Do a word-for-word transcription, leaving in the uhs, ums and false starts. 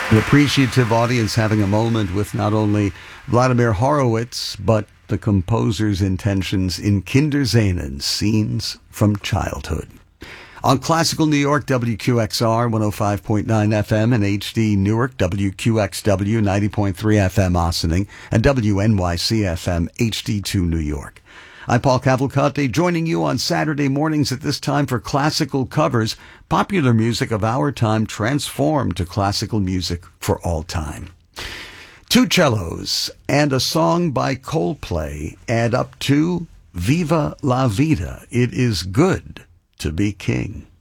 An appreciative audience having a moment with not only Vladimir Horowitz, but the composer's intentions in Kinderscenen, Scenes from Childhood. On Classical New York, W Q X R one oh five point nine F M, and H D Newark, W Q X W ninety point three F M Ossining, and W N Y C F M H D two New York. I'm Paul Cavalcante, joining you on Saturday mornings at this time for classical covers, popular music of our time transformed to classical music for all time. Two cellos and a song by Coldplay add up to Viva la Vida. It is good to be king.